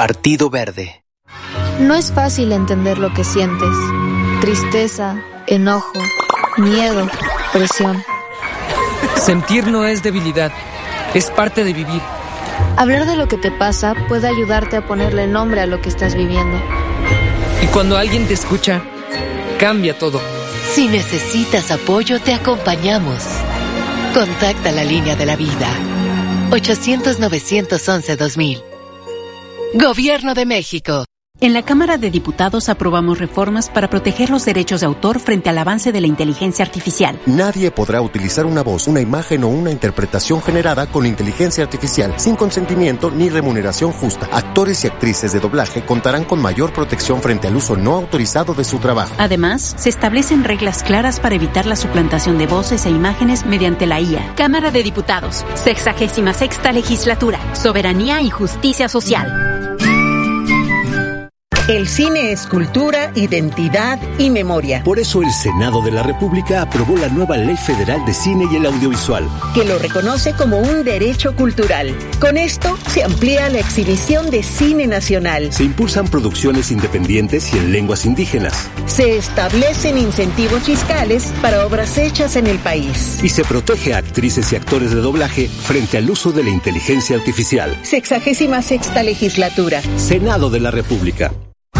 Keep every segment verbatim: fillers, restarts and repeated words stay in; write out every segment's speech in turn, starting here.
Partido Verde. No es fácil entender lo que sientes. Tristeza, enojo, miedo, presión. Sentir no es debilidad, es parte de vivir. Hablar de lo que te pasa puede ayudarte a ponerle nombre a lo que estás viviendo. Y cuando alguien te escucha, cambia todo. Si necesitas apoyo, te acompañamos. Contacta la línea de la vida. ochocientos, novecientos once, dos mil. Gobierno de México. En la Cámara de Diputados aprobamos reformas para proteger los derechos de autor frente al avance de la inteligencia artificial. Nadie podrá utilizar una voz, una imagen o una interpretación generada con inteligencia artificial sin consentimiento ni remuneración justa. Actores y actrices de doblaje contarán con mayor protección frente al uso no autorizado de su trabajo. Además, se establecen reglas claras para evitar la suplantación de voces e imágenes mediante la I A. Cámara de Diputados, sexagésima sexta legislatura, soberanía y justicia social. El cine es cultura, identidad y memoria. Por eso el Senado de la República aprobó la nueva Ley Federal de Cine y el Audiovisual, que lo reconoce como un derecho cultural. Con esto se amplía la exhibición de cine nacional. Se impulsan producciones independientes y en lenguas indígenas. Se establecen incentivos fiscales para obras hechas en el país. Y se protege a actrices y actores de doblaje frente al uso de la inteligencia artificial. Sexagésima sexta legislatura. Senado de la República.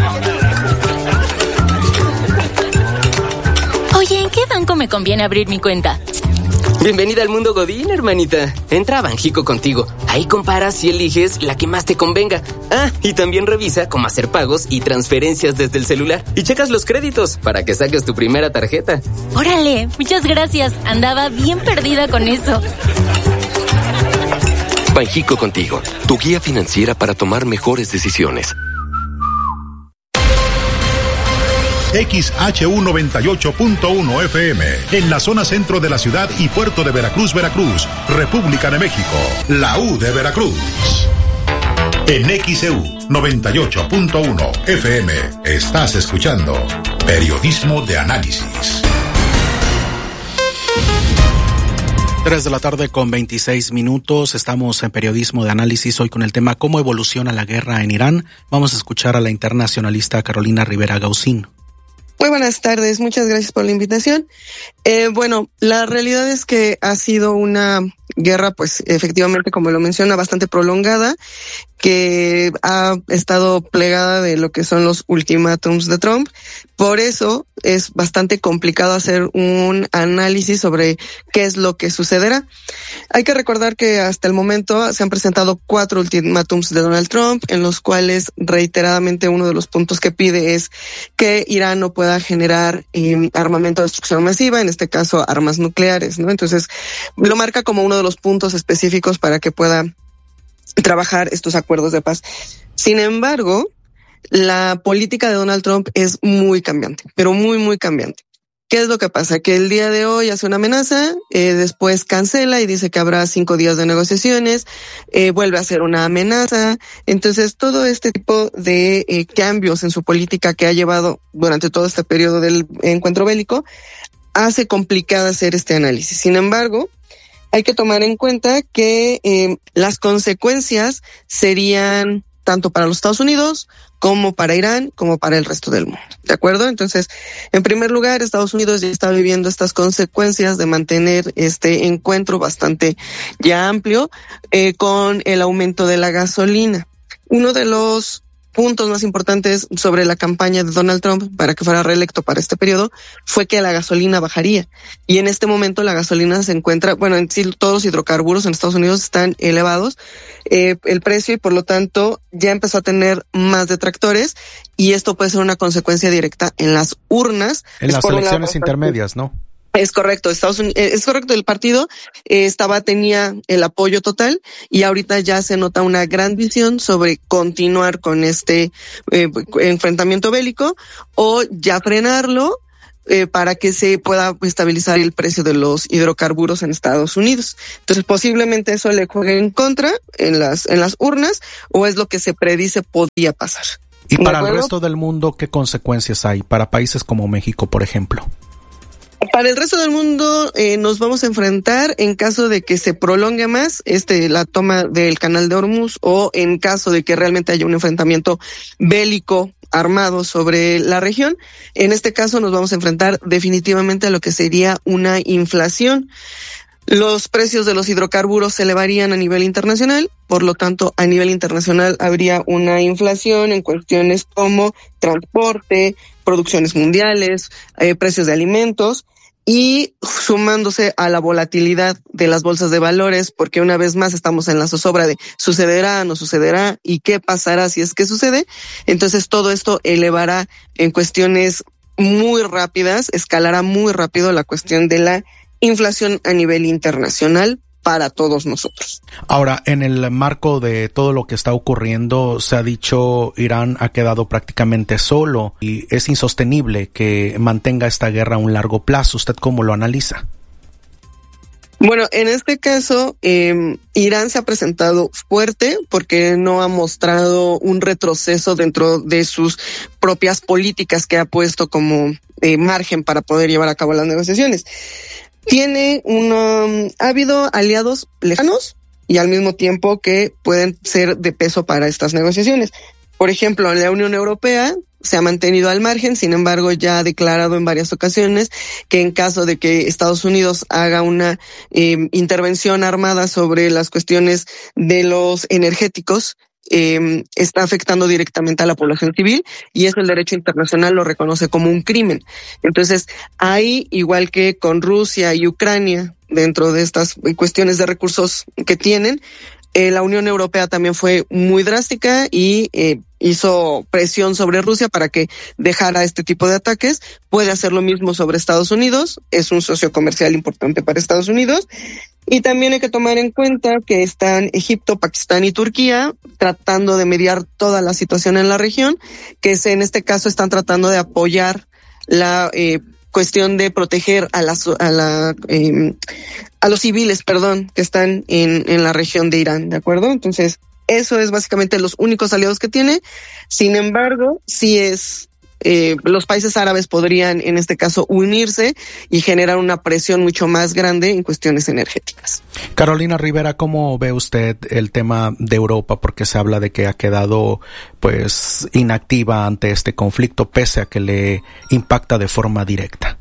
Oye, ¿en qué banco me conviene abrir mi cuenta? Bienvenida al mundo Godín, hermanita. Entra a Banjico contigo. Ahí comparas y eliges la que más te convenga. Ah, y también revisa cómo hacer pagos y transferencias desde el celular. Y checas los créditos para que saques tu primera tarjeta. Órale, muchas gracias. Andaba bien perdida con eso. Banjico contigo, tu guía financiera para tomar mejores decisiones. X H U noventa y ocho punto uno F M, en la zona centro de la ciudad y puerto de Veracruz, Veracruz, República de México, la U de Veracruz. En X E U noventa y ocho punto uno F M, estás escuchando Periodismo de Análisis. Tres de la tarde con veintiséis minutos, estamos en Periodismo de Análisis hoy con el tema ¿Cómo evoluciona la guerra en Irán? Vamos a escuchar a la internacionalista Carolina Rivera Gaucín. Muy buenas tardes, muchas gracias por la invitación. Eh, bueno, la realidad es que ha sido una guerra, pues efectivamente, como lo menciona, bastante prolongada, que ha estado plegada de lo que son los ultimátums de Trump. Por eso es bastante complicado hacer un análisis sobre qué es lo que sucederá. Hay que recordar que hasta el momento se han presentado cuatro ultimátums de Donald Trump, en los cuales reiteradamente uno de los puntos que pide es que Irán no pueda generar eh, armamento de destrucción masiva, en este caso armas nucleares, ¿no? Entonces lo marca como uno de los puntos específicos para que pueda trabajar estos acuerdos de paz. Sin embargo, la política de Donald Trump es muy cambiante, pero muy, muy cambiante. ¿Qué es lo que pasa? Que el día de hoy hace una amenaza, eh, después cancela y dice que habrá cinco días de negociaciones, eh, vuelve a hacer una amenaza. Entonces, todo este tipo de eh, cambios en su política que ha llevado durante todo este periodo del encuentro bélico hace complicado hacer este análisis. Sin embargo, hay que tomar en cuenta que eh, las consecuencias serían tanto para los Estados Unidos como para Irán, como para el resto del mundo, ¿de acuerdo? Entonces, en primer lugar, Estados Unidos ya está viviendo estas consecuencias de mantener este encuentro bastante ya amplio eh, con el aumento de la gasolina. Uno de los puntos más importantes sobre la campaña de Donald Trump para que fuera reelecto para este periodo fue que la gasolina bajaría. Y en este momento la gasolina se encuentra, bueno, en sí todos los hidrocarburos en Estados Unidos están elevados, eh, el precio, y por lo tanto ya empezó a tener más detractores, y esto puede ser una consecuencia directa en las urnas. En las elecciones intermedias, ¿no? Es correcto, Estados Unidos, es correcto, el partido eh, estaba, tenía el apoyo total, y ahorita ya se nota una gran visión sobre continuar con este eh, enfrentamiento bélico o ya frenarlo eh, para que se pueda estabilizar el precio de los hidrocarburos en Estados Unidos. Entonces posiblemente eso le juegue en contra en las, en las urnas, o es lo que se predice podía pasar. ¿Y para el resto del mundo qué consecuencias hay? Para países como México, por ejemplo. Para el resto del mundo eh, nos vamos a enfrentar en caso de que se prolongue más este la toma del canal de Hormuz, o en caso de que realmente haya un enfrentamiento bélico armado sobre la región. En este caso nos vamos a enfrentar definitivamente a lo que sería una inflación. Los precios de los hidrocarburos se elevarían a nivel internacional, por lo tanto, a nivel internacional habría una inflación en cuestiones como transporte, producciones mundiales, eh, precios de alimentos, y sumándose a la volatilidad de las bolsas de valores, porque una vez más estamos en la zozobra de sucederá, no sucederá, y qué pasará si es que sucede. Entonces todo esto elevará en cuestiones muy rápidas, escalará muy rápido la cuestión de la inflación a nivel internacional para todos nosotros. Ahora, en el marco de todo lo que está ocurriendo, se ha dicho Irán ha quedado prácticamente solo y es insostenible que mantenga esta guerra a un largo plazo. ¿Usted cómo lo analiza? Bueno, en este caso, eh, Irán se ha presentado fuerte porque no ha mostrado un retroceso dentro de sus propias políticas que ha puesto como eh, margen para poder llevar a cabo las negociaciones. Tiene una, ha habido aliados lejanos y al mismo tiempo que pueden ser de peso para estas negociaciones. Por ejemplo, la Unión Europea se ha mantenido al margen, sin embargo ya ha declarado en varias ocasiones que en caso de que Estados Unidos haga una eh, intervención armada sobre las cuestiones de los energéticos, Eh, está afectando directamente a la población civil, y eso el derecho internacional lo reconoce como un crimen. Entonces, ahí, igual que con Rusia y Ucrania, dentro de estas cuestiones de recursos que tienen, eh, la Unión Europea también fue muy drástica y eh, hizo presión sobre Rusia para que dejara este tipo de ataques. Puede hacer lo mismo sobre Estados Unidos, es un socio comercial importante para Estados Unidos. Y también hay que tomar en cuenta que están Egipto, Pakistán y Turquía tratando de mediar toda la situación en la región, que se, en este caso están tratando de apoyar la eh, cuestión de proteger a las a la eh, a los civiles, perdón, que están en en la región de Irán, ¿de acuerdo? Entonces, eso es básicamente los únicos aliados que tiene. Sin embargo, sí es Eh, los países árabes podrían, en este caso, unirse y generar una presión mucho más grande en cuestiones energéticas. Carolina Rivera, ¿cómo ve usted el tema de Europa? Porque se habla de que ha quedado, pues, inactiva ante este conflicto, pese a que le impacta de forma directa.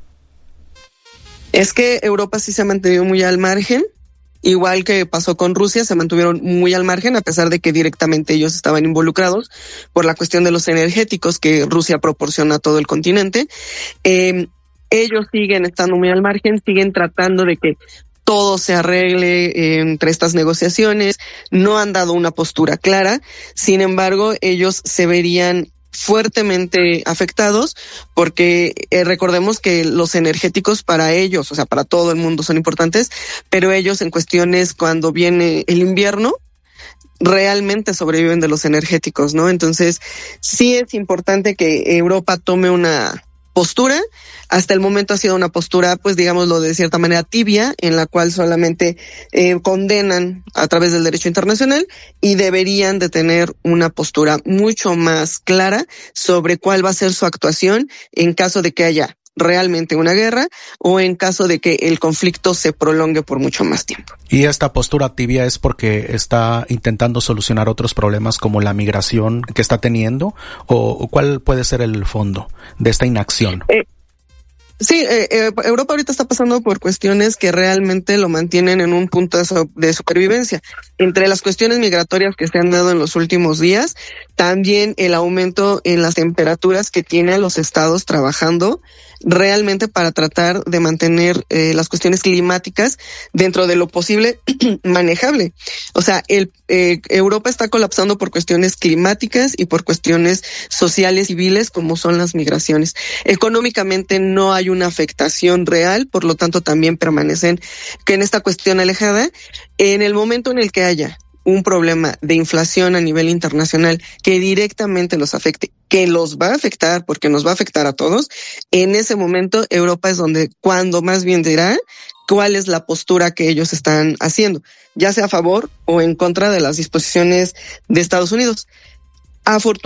Es que Europa sí se ha mantenido muy al margen. Igual que pasó con Rusia, se mantuvieron muy al margen, a pesar de que directamente ellos estaban involucrados por la cuestión de los energéticos que Rusia proporciona a todo el continente. Eh, ellos siguen estando muy al margen, siguen tratando de que todo se arregle eh, entre estas negociaciones, no han dado una postura clara. Sin embargo, ellos se verían fuertemente afectados porque eh, recordemos que los energéticos para ellos, o sea, para todo el mundo son importantes, pero ellos en cuestiones cuando viene el invierno realmente sobreviven de los energéticos, ¿no? Entonces, sí es importante que Europa tome una postura. Hasta el momento ha sido una postura, pues digámoslo de cierta manera tibia, en la cual solamente eh, condenan a través del derecho internacional, y deberían de tener una postura mucho más clara sobre cuál va a ser su actuación en caso de que haya realmente una guerra o en caso de que el conflicto se prolongue por mucho más tiempo. ¿Y esta postura tibia es porque está intentando solucionar otros problemas como la migración que está teniendo, o cuál puede ser el fondo de esta inacción? Eh, Sí, eh, eh, Europa ahorita está pasando por cuestiones que realmente lo mantienen en un punto de, so- de supervivencia. Entre las cuestiones migratorias que se han dado en los últimos días, también el aumento en las temperaturas que tienen los estados trabajando realmente para tratar de mantener eh, las cuestiones climáticas dentro de lo posible manejable. O sea, el eh, Europa está colapsando por cuestiones climáticas y por cuestiones sociales, civiles, como son las migraciones. Económicamente no hay una afectación real, por lo tanto también permanecen que en esta cuestión alejada. En el momento en el que haya un problema de inflación a nivel internacional que directamente los afecte, que los va a afectar porque nos va a afectar a todos, en ese momento Europa es donde cuando más bien dirá cuál es la postura que ellos están haciendo, ya sea a favor o en contra de las disposiciones de Estados Unidos. Afortunadamente,